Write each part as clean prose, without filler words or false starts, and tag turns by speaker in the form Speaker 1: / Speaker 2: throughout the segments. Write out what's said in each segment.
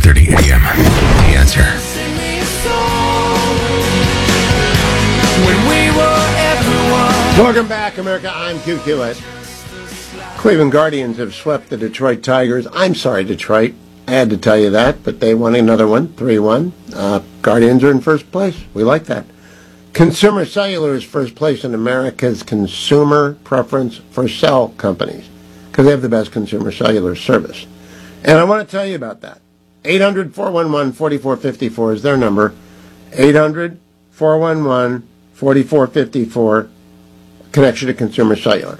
Speaker 1: 6:30 a.m. The Answer.
Speaker 2: Welcome back, America. I'm Q Hewitt. Cleveland Guardians have swept the Detroit Tigers. I'm sorry, Detroit. I had to tell you that, but they won another one, 3-1. Guardians are in first place. We like that. Consumer Cellular is first place in America's consumer preference for cell companies because they have the best consumer cellular service. And I want to tell you about that. 800-411-4454 is their number. 800-411-4454, connection to Consumer Cellular.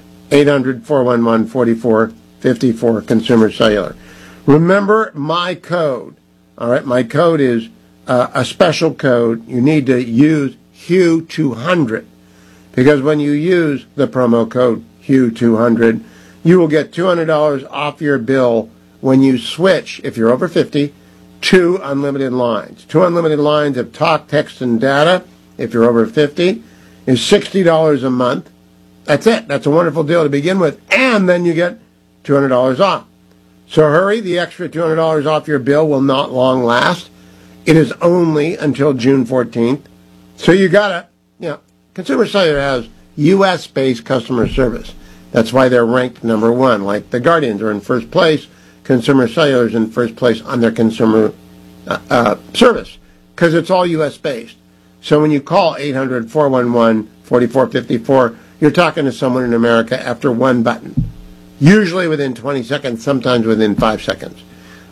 Speaker 2: 800-411-4454, Consumer Cellular. Remember my code. All right, my code is a special code. You need to use HUE200 because when you use the promo code HUE200, you will get $200 off your bill when you switch, if you're over 50, to unlimited lines. 2 unlimited lines of talk, text, and data, if you're over 50, is $60 a month. That's it. That's a wonderful deal to begin with. And then you get $200 off. So hurry, the extra $200 off your bill will not long last. It is only until June 14th. So you got to, Consumer Cellular has U.S.-based customer service. That's why they're ranked number one. Like the Guardians are in first place, Consumer Cellular is in first place on their consumer service because it's all U.S.-based. So when you call 800-411-4454, you're talking to someone in America after one button, usually within 20 seconds, sometimes within 5 seconds.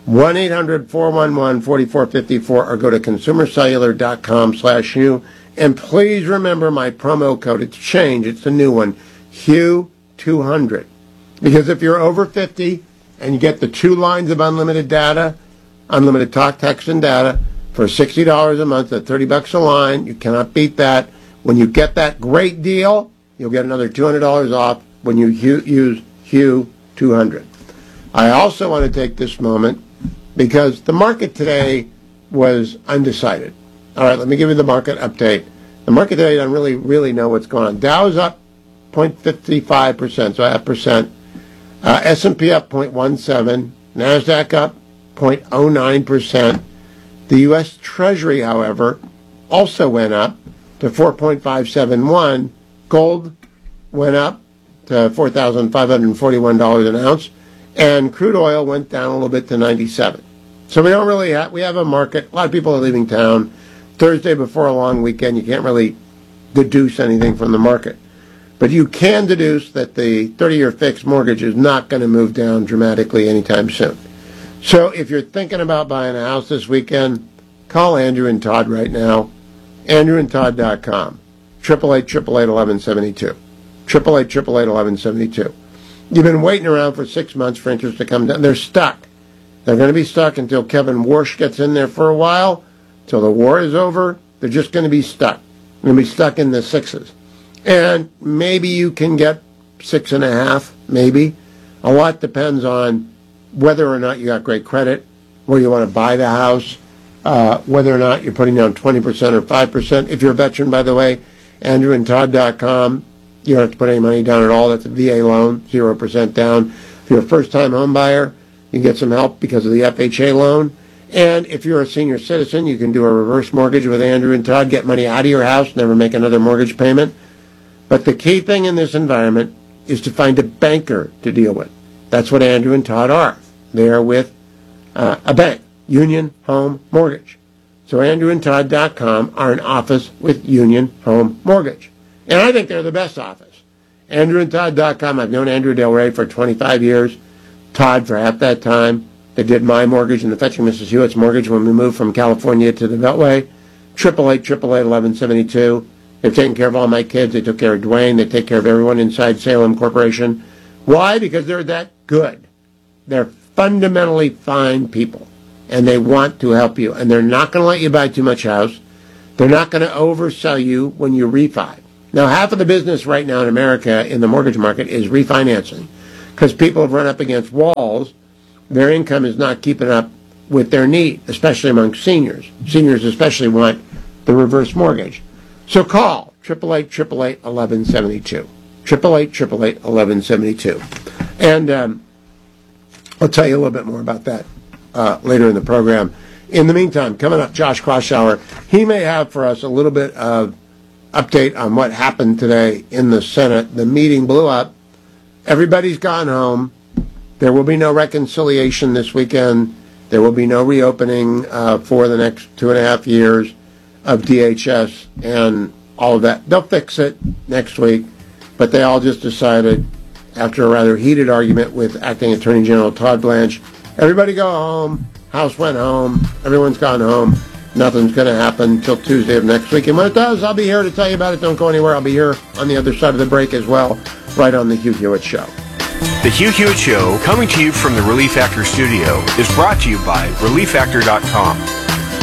Speaker 2: 1-800-411-4454 or go to consumercellular.com/HUE. And please remember my promo code. It's changed. It's a new one, HUE200. Because if you're over 50 and you get the 2 lines of unlimited data, unlimited talk, text, and data for $60 a month at $30 a line, you cannot beat that. When you get that great deal, you'll get another $200 off when you use HUE200. I also want to take this moment because the market today was undecided. All right, let me give you the market update. The market today doesn't really know what's going on. Dow's up 0.55%, so 0.5%. S&P up 0.17%. NASDAQ up 0.09%. The U.S. Treasury, however, also went up to 4.571. Gold went up to $4,541 an ounce. And crude oil went down a little bit to 97. So we don't really we have a market. A lot of people are leaving town. Thursday before a long weekend, you can't really deduce anything from the market. But you can deduce that the 30-year fixed mortgage is not going to move down dramatically anytime soon. So if you're thinking about buying a house this weekend, call Andrew and Todd right now. AndrewandTodd.com. 888-888-1172. 888-888-1172. You've been waiting around for 6 months for interest to come down. They're stuck. They're going to be stuck until Kevin Warsh gets in there for a while. Till the war is over, they're just going to be stuck. They're going to be stuck in the 6s. And maybe you can get 6.5, maybe. A lot depends on whether or not you got great credit, where you want to buy the house, whether or not you're putting down 20% or 5%. If you're a veteran, by the way, AndrewandTodd.com, you don't have to put any money down at all. That's a VA loan, 0% down. If you're a first-time home buyer, you can get some help because of the FHA loan. And if you're a senior citizen, you can do a reverse mortgage with Andrew and Todd, get money out of your house, never make another mortgage payment. But the key thing in this environment is to find a banker to deal with. That's what Andrew and Todd are. They are with a bank, Union Home Mortgage. So AndrewandTodd.com are an office with Union Home Mortgage. And I think they're the best office. AndrewandTodd.com, I've known Andrew Del Rey for 25 years, Todd for half that time. They did my mortgage and the Fetching Mrs. Hewitt's mortgage when we moved from California to the Beltway. 888-888-1172. They've taken care of all my kids. They took care of Dwayne. They take care of everyone inside Salem Corporation. Why? Because they're that good. They're fundamentally fine people, and they want to help you. And they're not going to let you buy too much house. They're not going to oversell you when you refi. Now, half of the business right now in America in the mortgage market is refinancing because people have run up against walls. Their income is not keeping up with their need, especially among seniors. Seniors especially want the reverse mortgage. So call 888-888-1172. 888-888-1172. And I'll tell you a little bit more about that later in the program. In the meantime, coming up, Josh Kraushaar, he may have for us a little bit of update on what happened today in the Senate. The meeting blew up. Everybody's gone home. There will be no reconciliation this weekend. There will be no reopening for the next 2.5 years of DHS and all of that. They'll fix it next week, but they all just decided, after a rather heated argument with Acting Attorney General Todd Blanche, everybody go home. House went home. Everyone's gone home. Nothing's going to happen until Tuesday of next week. And when it does, I'll be here to tell you about it. Don't go anywhere. I'll be here on the other side of the break as well, right on The Hugh Hewitt Show.
Speaker 3: The Hugh Hewitt Show, coming to you from the Relief Factor studio, is brought to you by ReliefFactor.com.